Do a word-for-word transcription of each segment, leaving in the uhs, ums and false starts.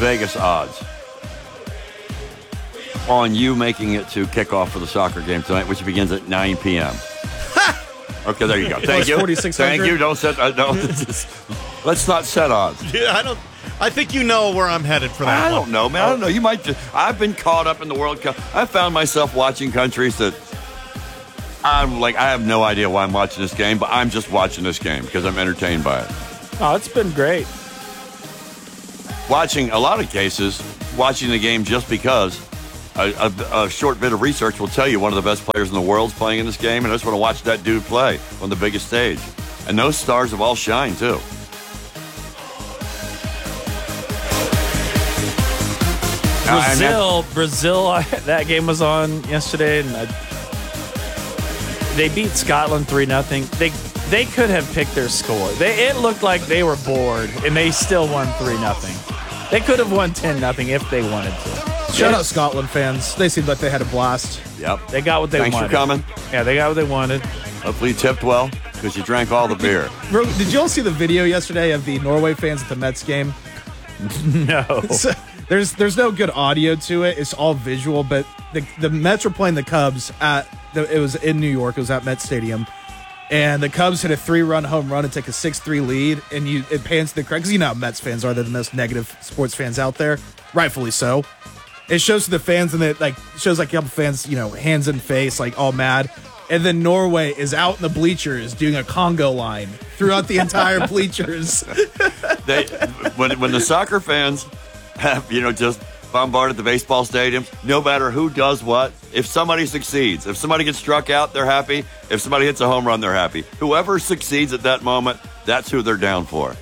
Vegas odds on you making it to kickoff for the soccer game tonight, which begins at nine p.m. Okay, there you go. Thank you. Thank you. Don't set. Uh, no, let's not set odds. Yeah, I don't. I think you know where I'm headed for that. I one. don't know, man. I don't know. You might. Just, I've been caught up in the World Cup. I found myself watching countries that I'm like, I have no idea why I'm watching this game, but I'm just watching this game because I'm entertained by it. Oh, it's been great. Watching a lot of cases, watching the game just because. A, a, a short bit of research will tell you one of the best players in the world is playing in this game, and I just want to watch that dude play on the biggest stage. And those stars have all shined, too. Brazil, Brazil, that game was on yesterday, and I, they beat Scotland three nothing. They they could have picked their score. They, it looked like they were bored, and they still won three nothing. They could have won ten nothing if they wanted to. Shout out Scotland fans. They seemed like they had a blast. Yep. They got what they Thanks wanted. Thanks for coming. Yeah, they got what they wanted. Hopefully you tipped well because you drank all the beer. Bro, did you all see the video yesterday of the Norway fans at the Mets game? No. So, there's there's no good audio to it. It's all visual, but the the Mets were playing the Cubs at the, it was in New York. It was at Met Stadium. And the Cubs hit a three-run home run and take a six three lead. And you it pans to the crowd because you know how Mets fans are. They're the most negative sports fans out there. Rightfully so. It shows to the fans, and it like shows like a couple fans, you know, hands in face, like all mad. And then Norway is out in the bleachers doing a Congo line throughout the entire bleachers. They when when the soccer fans have, you know, just bombarded the baseball stadiums, no matter who does what, if somebody succeeds, if somebody gets struck out, they're happy. If somebody hits a home run, they're happy. Whoever succeeds at that moment, that's who they're down for.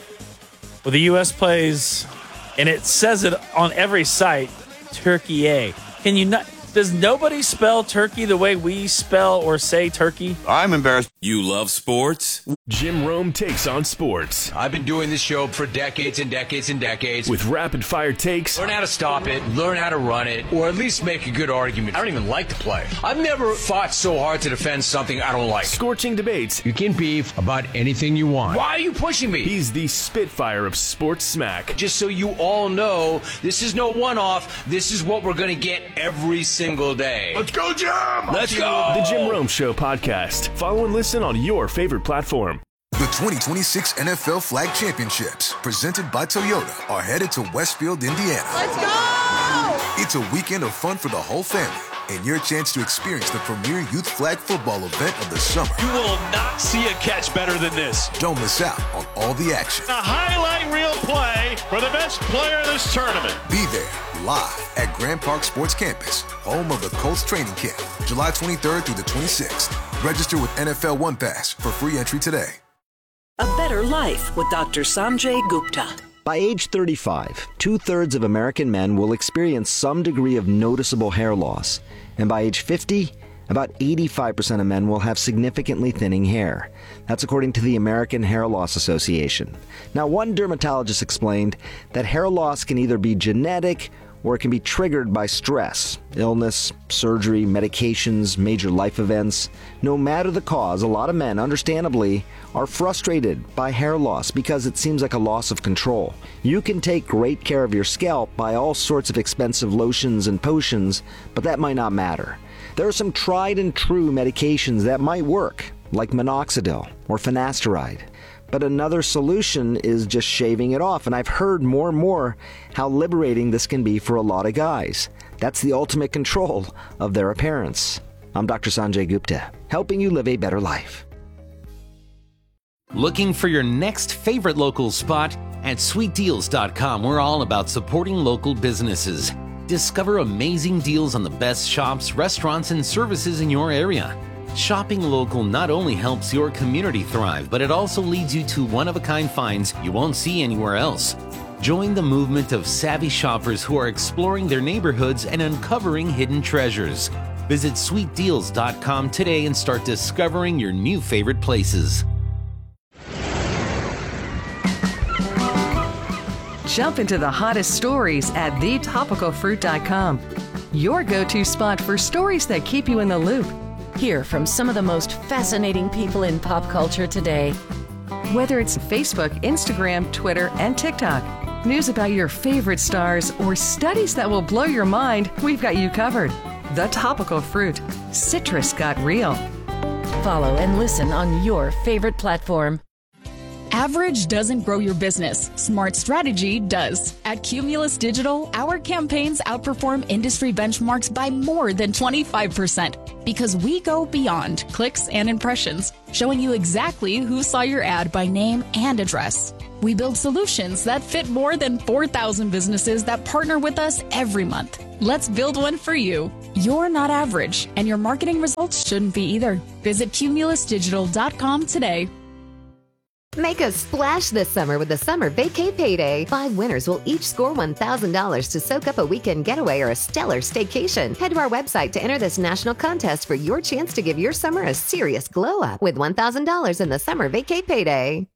Well, the U S plays, and it says it on every site, Turkey A. Can you not? Does nobody spell turkey the way we spell or say turkey? I'm embarrassed. You love sports? Jim Rome takes on sports. I've been doing this show for decades and decades and decades. With rapid-fire takes. Learn how to stop it, learn how to run it, or at least make a good argument. I don't even like the play. I've never fought so hard to defend something I don't like. Scorching debates. You can beef about anything you want. Why are you pushing me? He's the Spitfire of sports smack. Just so you all know, this is no one-off. This is what we're going to get every single day. Let's go, Jim! Let's go! The Jim Rome Show podcast. Follow and listen on your favorite platform. The twenty twenty-six N F L Flag Championships, presented by Toyota, are headed to Westfield, Indiana. Let's go! It's a weekend of fun for the whole family and your chance to experience the premier youth flag football event of the summer. You will not see a catch better than this. Don't miss out on all the action. A highlight reel play for the best player in this tournament. Be there live at Grand Park Sports Campus, home of the Colts training camp, July twenty-third through the twenty-sixth. Register with N F L One Pass for free entry today. A better life with Doctor Sanjay Gupta. By age thirty-five, two-thirds of American men will experience some degree of noticeable hair loss. And by age fifty, about eighty-five percent of men will have significantly thinning hair. That's according to the American Hair Loss Association. Now, one dermatologist explained that hair loss can either be genetic or it can be triggered by stress, illness, surgery, medications, major life events. No matter the cause, a lot of men, understandably, are frustrated by hair loss because it seems like a loss of control. You can take great care of your scalp by all sorts of expensive lotions and potions, but that might not matter. There are some tried and true medications that might work, like minoxidil or finasteride. But another solution is just shaving it off, and I've heard more and more how liberating this can be for a lot of guys. That's the ultimate control of their appearance. I'm Doctor Sanjay Gupta, helping you live a better life. Looking for your next favorite local spot? At sweet deals dot com, we're all about supporting local businesses. Discover amazing deals on the best shops, restaurants, and services in your area. Shopping local not only helps your community thrive, but it also leads you to one-of-a-kind finds you won't see anywhere else. Join the movement of savvy shoppers who are exploring their neighborhoods and uncovering hidden treasures. Visit sweet deals dot com today and start discovering your new favorite places. Jump into the hottest stories at the topical fruit dot com. Your go-to spot for stories that keep you in the loop. Hear from some of the most fascinating people in pop culture today. Whether it's Facebook, Instagram, Twitter, and TikTok. news about your favorite stars, or studies that will blow your mind, we've got you covered. The Topical Fruit. Citrus got real. Follow and listen on your favorite platform. Average doesn't grow your business. Smart strategy does. At Cumulus Digital, our campaigns outperform industry benchmarks by more than twenty-five percent because we go beyond clicks and impressions, showing you exactly who saw your ad by name and address. We build solutions that fit more than four thousand businesses that partner with us every month. Let's build one for you. You're not average, and your marketing results shouldn't be either. Visit cumulus digital dot com today. Make a splash this summer with the Summer Vacay Payday. Five winners will each score one thousand dollars to soak up a weekend getaway or a stellar staycation. Head to our website to enter this national contest for your chance to give your summer a serious glow up with one thousand dollars in the Summer Vacay Payday.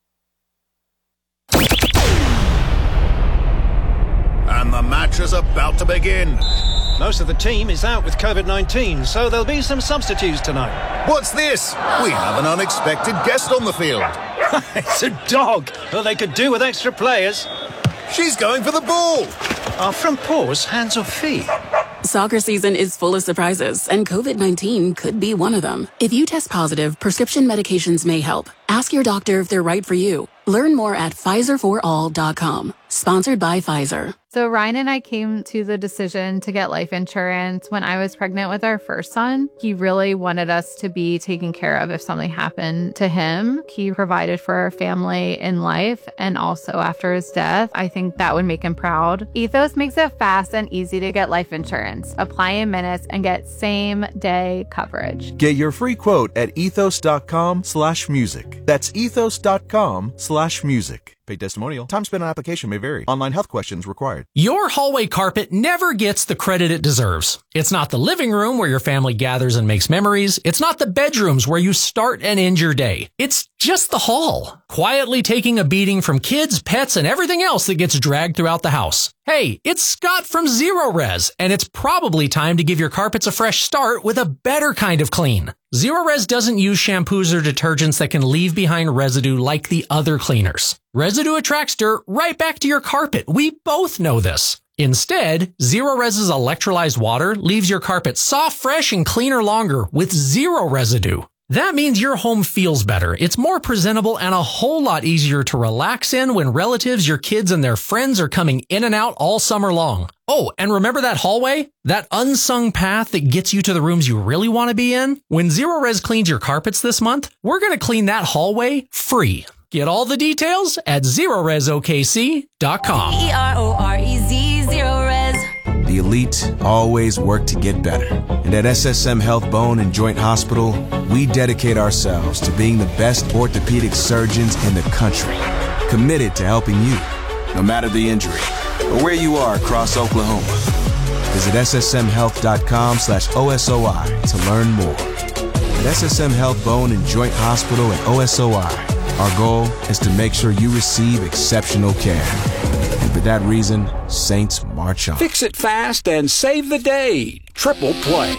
And the match is about to begin. Most of the team is out with COVID nineteen, so there'll be some substitutes tonight. What's this? We have an unexpected guest on the field. It's a dog. Well, they could do with extra players. She's going for the ball. Are front paws hands or feet? Soccer season is full of surprises, and COVID nineteen could be one of them. If you test positive, prescription medications may help. Ask your doctor if they're right for you. Learn more at Pfizer for all dot com. Sponsored by Pfizer. So Ryan and I came to the decision to get life insurance when I was pregnant with our first son. He really wanted us to be taken care of if something happened to him. He provided for our family in life and also after his death. I think that would make him proud. Ethos makes it fast and easy to get life insurance. Apply in minutes and get same day coverage. Get your free quote at ethos.com slash music. That's ethos.com slash music. Paid testimonial. Time spent on application may vary. Online health questions required. Your hallway carpet never gets the credit it deserves. It's not the living room where your family gathers and makes memories. It's not the bedrooms where you start and end your day. It's just the hall, quietly taking a beating from kids, pets, and everything else that gets dragged throughout the house. Hey, it's Scott from Zero Res, and it's probably time to give your carpets a fresh start with a better kind of clean. Zero Res doesn't use shampoos or detergents that can leave behind residue like the other cleaners. Residue attracts dirt right back to your carpet. We both know this. Instead, Zero Res's electrolyzed water leaves your carpet soft, fresh, and cleaner longer with zero residue. That means your home feels better. It's more presentable and a whole lot easier to relax in when relatives, your kids, and their friends are coming in and out all summer long. Oh, and remember that hallway? That unsung path that gets you to the rooms you really want to be in? When Zero Res cleans your carpets this month, we're going to clean that hallway free. Get all the details at zero res o k c dot com. E R O R E Z, Zero Res. The elite always work to get better. And at S S M Health Bone and Joint Hospital, we dedicate ourselves to being the best orthopedic surgeons in the country. Committed to helping you, no matter the injury, or where you are across Oklahoma. Visit S S M health dot com slash O S O I to learn more. At S S M Health Bone and Joint Hospital and O S O I, our goal is to make sure you receive exceptional care. And for that reason, Saints march on. Fix it fast and save the day. Triple Play.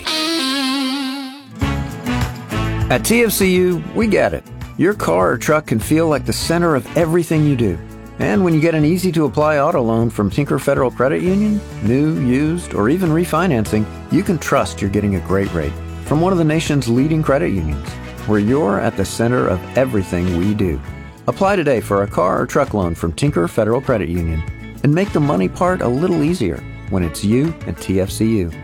At T F C U, we get it. Your car or truck can feel like the center of everything you do. And when you get an easy-to-apply auto loan from Tinker Federal Credit Union, new, used, or even refinancing, you can trust you're getting a great rate from one of the nation's leading credit unions, where you're at the center of everything we do. Apply today for a car or truck loan from Tinker Federal Credit Union and make the money part a little easier when it's you and T F C U.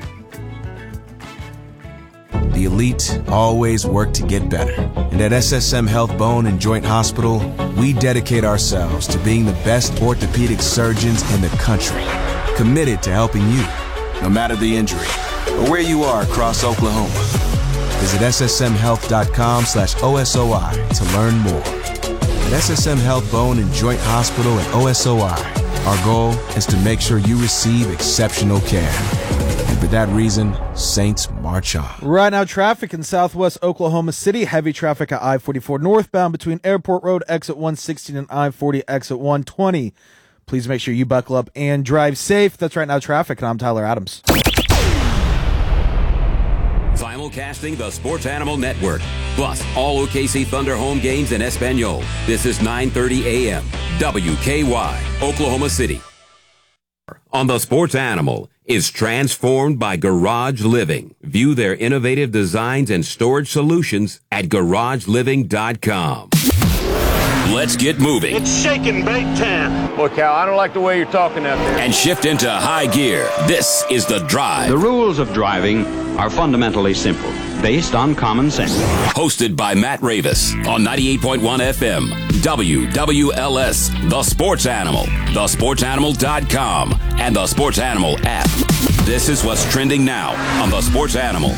The elite always work to get better. And at S S M Health Bone and Joint Hospital, we dedicate ourselves to being the best orthopedic surgeons in the country. Committed to helping you, no matter the injury, or where you are across Oklahoma. Visit S S M health dot com slash O S O I to learn more. At S S M Health Bone and Joint Hospital and O S O I, our goal is to make sure you receive exceptional care. And for that reason, Saints march on. Right now, traffic in southwest Oklahoma City. Heavy traffic at I forty-four northbound between Airport Road, exit one sixteen, and I forty, exit one twenty. Please make sure you buckle up and drive safe. That's Right Now Traffic, and I'm Tyler Adams. Vinyl Simulcasting the Sports Animal Network, plus all O K C Thunder home games in Espanol. This is nine thirty a.m. W K Y, Oklahoma City. On the Sports Animal is transformed by Garage Living. View their innovative designs and storage solutions at garage living dot com. Let's get moving. It's shaking Big Ten. Boy, Cal, I don't like the way you're talking out there. And shift into high gear. This is The Drive. The rules of driving are fundamentally simple, based on common sense. Hosted by Matt Ravis on ninety-eight point one F M, W W L S, The Sports Animal, the sports animal dot com, and the Sports Animal app. This is what's trending now on The Sports Animal.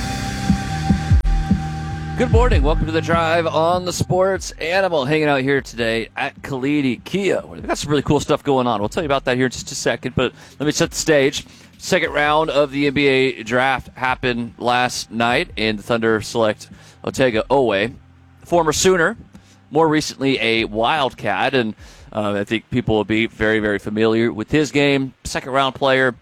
Good morning. Welcome to The Drive on The Sports Animal. Hanging out here today at Kalidi Kia. We've got some really cool stuff going on. We'll tell you about that here in just a second, but let me set the stage. Second round of the N B A draft happened last night, and the Thunder select Otega Oweh, former Sooner, more recently a Wildcat, and uh, I think people will be very, very familiar with his game. Second round player.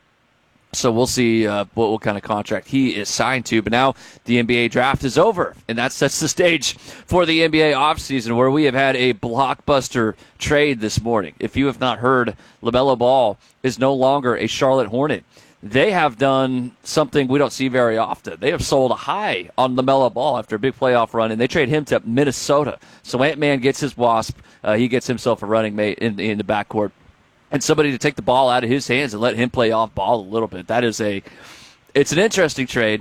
So we'll see uh, what, what kind of contract he is signed to. But now the N B A draft is over, and that sets the stage for the N B A offseason, where we have had a blockbuster trade this morning. If you have not heard, LaMelo Ball is no longer a Charlotte Hornet. They have done something we don't see very often. They have sold high on LaMelo Ball after a big playoff run, and they trade him to Minnesota. So Ant-Man gets his Wasp. Uh, he gets himself a running mate in, in the backcourt. And somebody to take the ball out of his hands and let him play off ball a little bit. That is a, it's an interesting trade.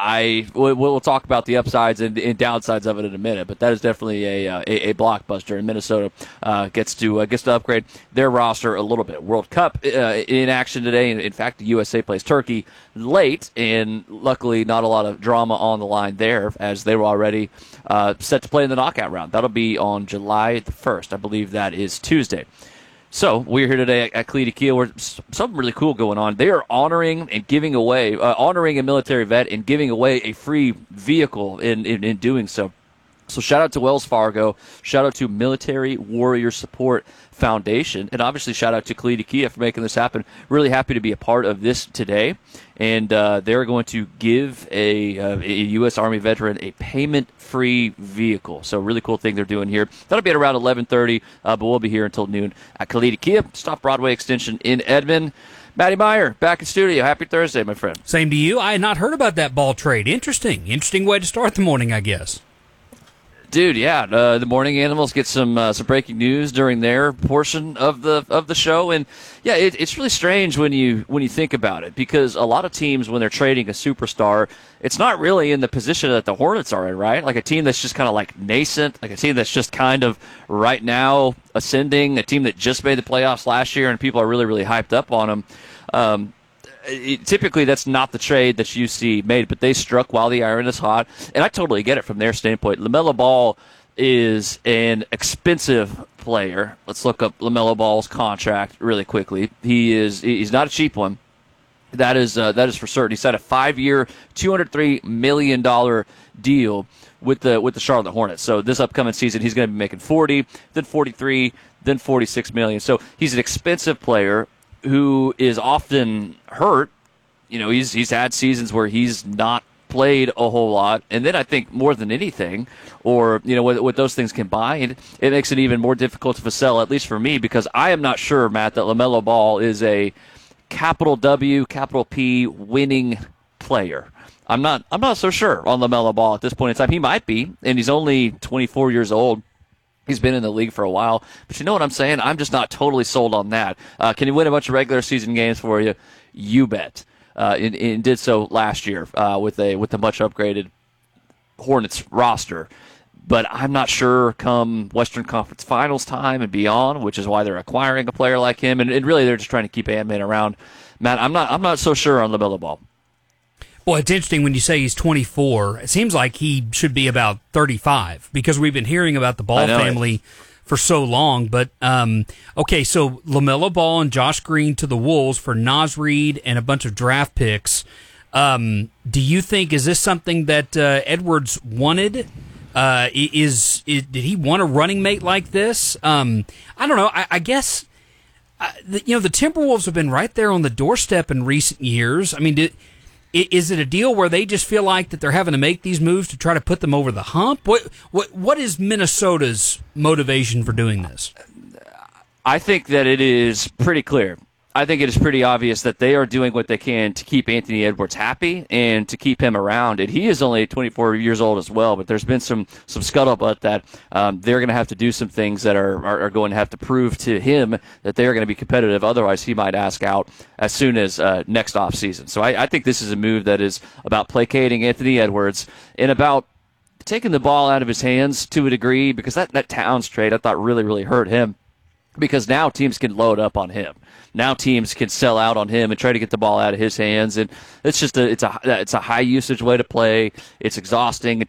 I we'll, we'll talk about the upsides and, and downsides of it in a minute, but that is definitely a a, a blockbuster. And Minnesota uh, gets to uh, gets to upgrade their roster a little bit. World Cup uh, in action today. In fact, the U S A plays Turkey late, and luckily not a lot of drama on the line there, as they were already uh, set to play in the knockout round. That'll be on July the first. I believe that is Tuesday. So we're here today at, at Kalidi Kia, where something really cool going on. They are honoring and giving away, uh, honoring a military vet and giving away a free vehicle in, in, in doing so. So shout out to Wells Fargo, shout out to Military Warrior Support Foundation, and obviously shout out to Kalidi Kia for making this happen. Really happy to be a part of this today. And uh, they're going to give a, uh, a U S Army veteran a payment-free vehicle. So really cool thing they're doing here. That'll be at around eleven thirty, uh, but we'll be here until noon at Kalidi Kia, Stop Broadway Extension in Edmond. Matty Meyer, back in studio. Happy Thursday, my friend. Same to you. I had not heard about that ball trade. Interesting. Interesting way to start the morning, I guess. Dude, yeah, uh, the Morning Animals get some uh, some breaking news during their portion of the of the show, and yeah, it, it's really strange when you when you think about it, because a lot of teams, when they're trading a superstar, it's not really in the position that the Hornets are in, right? Like a team that's just kind of like nascent, like a team that's just kind of right now ascending, a team that just made the playoffs last year, and people are really really hyped up on them. Um, It, typically, that's not the trade that you see made, but they struck while the iron is hot, and I totally get it from their standpoint. LaMelo Ball is an expensive player. Let's look up LaMelo Ball's contract really quickly. He is he's not a cheap one. That is uh, that is for certain. He signed a five-year, two hundred three million dollars deal with the with the Charlotte Hornets. So this upcoming season, he's going to be making forty, then forty-three, then forty-six million dollars. So he's an expensive player who is often hurt. You know, he's he's had seasons where he's not played a whole lot, and then I think more than anything, or you know, what, what those things combined, it makes it even more difficult to sell, at least for me, because I am not sure, Matt, that LaMelo Ball is a capital W, capital P winning player. I'm not I'm not so sure on LaMelo Ball at this point in time. He might be, and he's only twenty-four years old. He's been in the league for a while. But you know what I'm saying? I'm just not totally sold on that. Uh, can he win a bunch of regular season games for you? You bet. Uh, and, and did so last year uh, with a with a much upgraded Hornets roster. But I'm not sure come Western Conference Finals time and beyond, which is why they're acquiring a player like him. And, and really, they're just trying to keep Ant-Man around. Matt, I'm not I'm not so sure on LaMelo Ball. Well, it's interesting when you say he's twenty-four. It seems like he should be about thirty-five, because we've been hearing about the Ball family it. for so long. But, um, okay, so LaMelo Ball and Josh Green to the Wolves for Naz Reid and a bunch of draft picks. Um, do you think, is this something that uh, Edwards wanted? Uh, is, is did he want a running mate like this? Um, I don't know. I, I guess, uh, the, you know, the Timberwolves have been right there on the doorstep in recent years. I mean, did... Is it a deal where they just feel like that they're having to make these moves to try to put them over the hump? What what what is Minnesota's motivation for doing this? I think that it is pretty clear. I think it is pretty obvious that they are doing what they can to keep Anthony Edwards happy and to keep him around. And he is only twenty-four years old as well, but there's been some some scuttlebutt that um, they're going to have to do some things that are, are, are going to have to prove to him that they are going to be competitive. Otherwise, he might ask out as soon as uh, next offseason. So I, I think this is a move that is about placating Anthony Edwards and about taking the ball out of his hands to a degree, because that, that Towns trade I thought really, really hurt him, because now teams can load up on him. Now teams can sell out on him and try to get the ball out of his hands, and it's just a it's a it's a high usage way to play. It's exhausting.